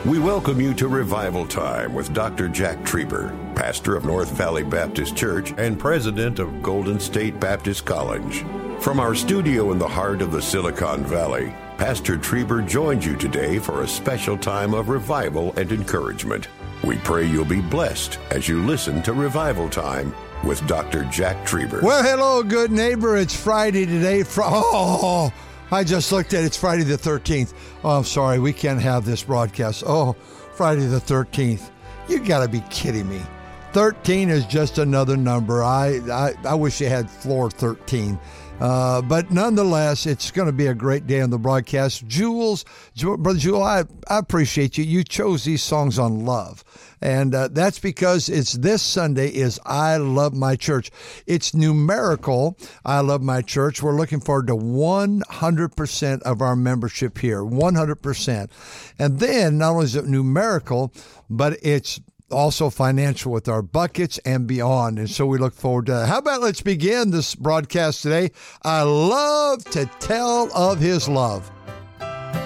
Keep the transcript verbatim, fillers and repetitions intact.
We welcome you to Revival Time with Doctor Jack Trieber, pastor of North Valley Baptist Church and president of Golden State Baptist College. From our studio in the heart of the Silicon Valley, Pastor Trieber joins you today for a special time of revival and encouragement. We pray you'll be blessed as you listen to Revival Time with Doctor Jack Trieber. Well, hello, good neighbor. It's Friday today. Fr- oh, I just looked at it. It's Friday the thirteenth. Oh, I'm sorry. We can't have this broadcast. Oh, Friday the thirteenth. You got to be kidding me. thirteen is just another number. I, I, I wish you had floor thirteen. Uh, but nonetheless, it's going to be a great day on the broadcast. Jules, Brother Jewel, I, I appreciate you. You chose these songs on love. And uh, that's because it's this Sunday is I Love My Church. It's numerical, I Love My Church. We're looking forward to one hundred percent of our membership here, one hundred percent. And then not only is it numerical, but it's also financial with our buckets and beyond. And so we look forward to that. How about let's begin this broadcast today? I love to tell of his love.